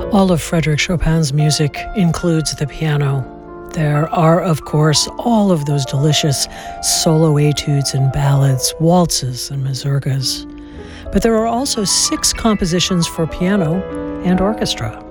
All of Frédéric Chopin's music includes the piano. There are, of course, all of those delicious solo etudes and ballads, waltzes and mazurkas. But there are also 6 compositions for piano and orchestra.